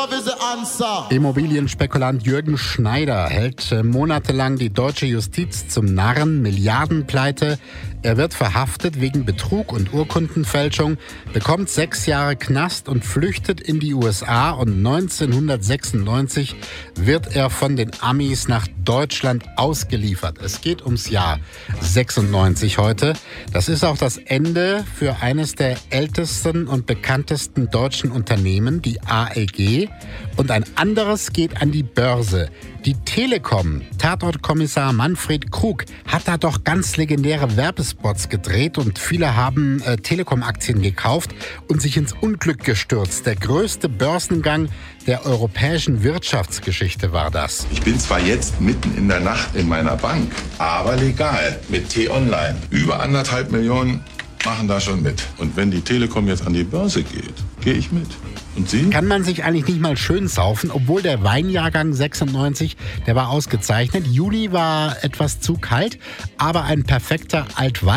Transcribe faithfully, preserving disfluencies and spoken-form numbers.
love is the answer. Immobilienspekulant Jürgen Schneider hält äh, monatelang die deutsche Justiz zum Narren, Milliardenpleite. Er wird verhaftet wegen Betrug und Urkundenfälschung, bekommt sechs Jahre Knast und flüchtet in die U S A. Und neunzehnhundertsechsundneunzig wird er von den Amis nach Deutschland ausgeliefert. Es geht ums Jahr sechsundneunzig heute. Das ist auch das Ende für eines der ältesten und bekanntesten deutschen Unternehmen, die A E G. Und ein anderes geht an die Börse. Die Telekom. Tatortkommissar Manfred Krug hat da doch ganz legendäre Werbespots gedreht und viele haben äh, Telekom-Aktien gekauft und sich ins Unglück gestürzt. Der größte Börsengang der europäischen Wirtschaftsgeschichte war das. Ich bin zwar jetzt mitten in der Nacht in meiner Bank, aber legal mit T-Online. Über anderthalb Millionen machen da schon mit. Und wenn die Telekom jetzt an die Börse geht, gehe ich mit. Und Sie? Kann man sich eigentlich nicht mal schön saufen, obwohl der Weinjahrgang sechsundneunzig, der war ausgezeichnet. Juli war etwas zu kalt, aber ein perfekter Altwein.